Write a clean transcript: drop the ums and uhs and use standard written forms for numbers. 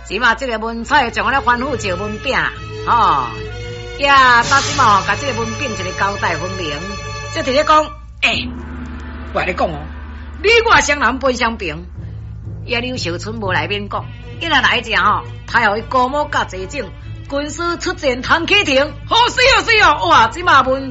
即嘛，这个文采将我咧反复招文饼，吼，呀，当时嘛，甲这个文炳一个交代分明，即直接讲，我跟你讲哦，你我双人分相平，呀，刘秀春无来免讲，伊若来者吼，他互伊高某甲齐整，军师出战唐启廷，好死哦死哦，哇，即嘛文。